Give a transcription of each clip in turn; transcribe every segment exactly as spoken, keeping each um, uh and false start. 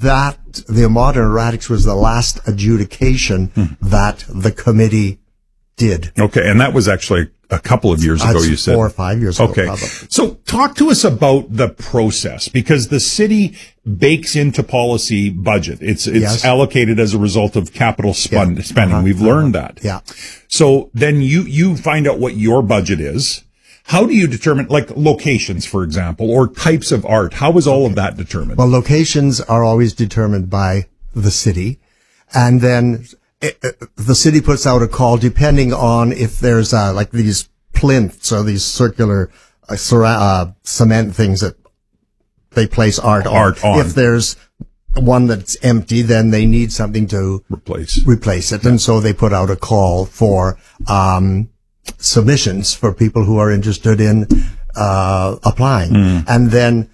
that, the modern erratics was the last adjudication hmm. that the committee did. Okay, and that was actually a couple of years ago, That's you said? Four or five years ago, okay. probably. So talk to us about the process, because the city bakes into policy budget. It's it's yes. allocated as a result of capital spend, yeah. spending. Uh-huh. We've uh-huh. learned that. Yeah. So then you, you find out what your budget is. How do you determine, like, locations, for example, or types of art? How is all okay. of that determined? Well, locations are always determined by the city. And then it, it, the city puts out a call depending on if there's, uh, like these plinths or these circular uh, uh, cement things that they place art, art on. on. If there's one that's empty, then they need something to replace, replace it. Yeah. And so they put out a call for, um, submissions for people who are interested in uh applying. Mm. And then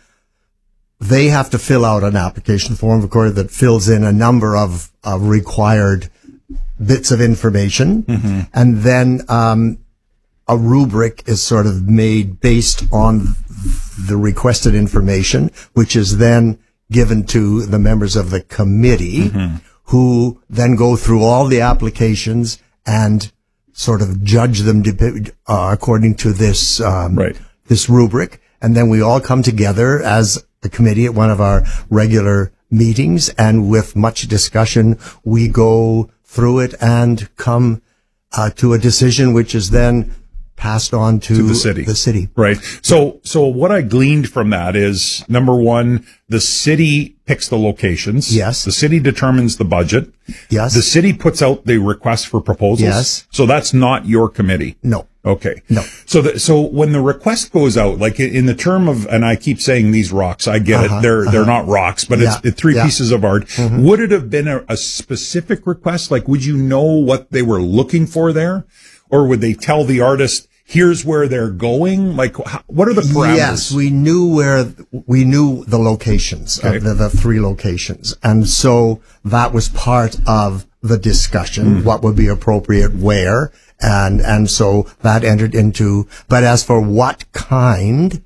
they have to fill out an application form, of course, that fills in a number of uh, required bits of information. Mm-hmm. And then um a rubric is sort of made based on the requested information, which is then given to the members of the committee, mm-hmm. who then go through all the applications and sort of judge them uh, according to this um, right. this rubric, and then we all come together as a committee at one of our regular meetings, and with much discussion, we go through it and come uh, to a decision, which is then passed on to, to the city. The city, right? So, so what I gleaned from that is, number one, the city picks the locations. Yes. The city determines the budget. Yes. The city puts out the request for proposals. Yes. So that's not your committee. No. Okay. No. So, the, so when the request goes out, like in the term of, and I keep saying these rocks, I get uh-huh, it. They're, uh-huh. they're not rocks, but yeah. it's three yeah. pieces of art. Mm-hmm. Would it have been a, a specific request? Like, would you know what they were looking for there? Or would they tell the artist, here's where they're going? Like, how, what are the parameters? Yes, we knew where, we knew the locations, okay. of the, the three locations. And so that was part of the discussion, mm. what would be appropriate where. And, and so that entered into, but as for what kind,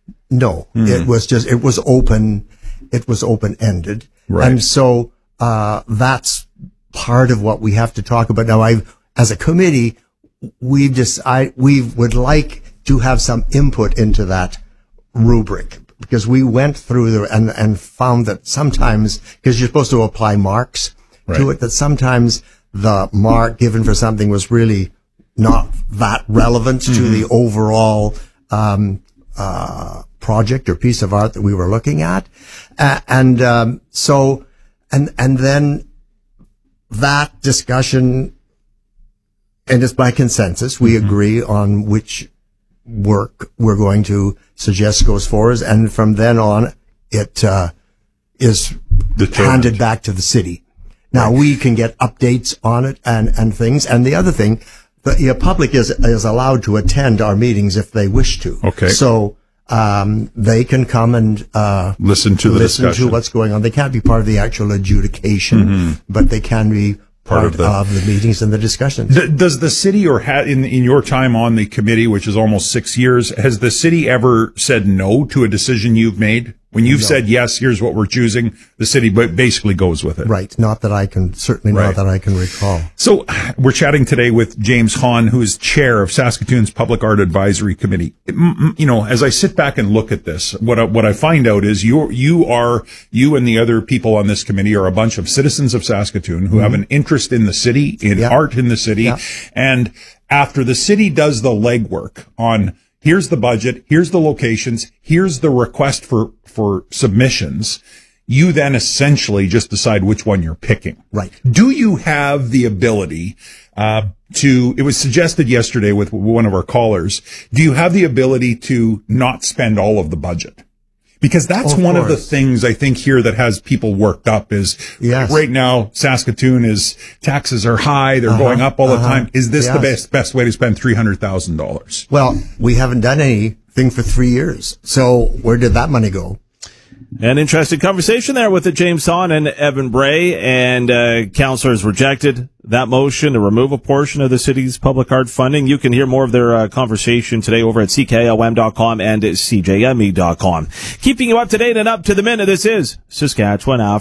no, mm. it was just, it was open, it was open-ended. Right. And so, uh, that's part of what we have to talk about. Now, I've, as a committee, we just, I, we would like to have some input into that rubric, because we went through the, and, and found that sometimes, because you're supposed to apply marks right. to it, that sometimes the mark given for something was really not that relevant mm-hmm. to the overall, um, uh, project or piece of art that we were looking at. Uh, and, um, so, and, and then that discussion, and it's by consensus, we mm-hmm. agree on which work we're going to suggest goes forward. And from then on, it, uh, is Determined. handed back to the city. Now right. we can get updates on it and, and things. And the other thing, the you know, public is, is allowed to attend our meetings if they wish to. Okay. So, um, they can come and, uh, listen to the listen discussion. to what's going on. They can't be part of the actual adjudication, mm-hmm. but they can be part, part of, the, of the meetings and the discussions. D- does the city, or ha- in in your time on the committee, which is almost six years, has the city ever said no to a decision you've made? When you've no. said, yes, here's what we're choosing, the city basically goes with it. Right. Not that I can, certainly right. not that I can recall. So we're chatting today with James Hahn, who is chair of Saskatoon's Public Art Advisory Committee. You know, as I sit back and look at this, what I, what I find out is you you are, you and the other people on this committee are a bunch of citizens of Saskatoon who mm-hmm. have an interest in the city, in yeah. art in the city. Yeah. And after the city does the legwork on, here's the budget, here's the locations, here's the request for, for submissions, you then essentially just decide which one you're picking. Right. Do you have the ability, uh, to, it was suggested yesterday with one of our callers, do you have the ability to not spend all of the budget? Because that's of one course. of the things I think here that has people worked up is yes. right now Saskatoon is, taxes are high, they're uh-huh, going up all uh-huh. the time. Is this yes. the best best way to spend three hundred thousand dollars? Well, we haven't done anything for three years. So where did that money go? An interesting conversation there with the James Hahn and Evan Bray, and uh, councillors rejected that motion to remove a portion of the city's public art funding. You can hear more of their uh, conversation today over at C K L M dot com and C J M E dot com. Keeping you up to date and up to the minute, this is Saskatchewan After.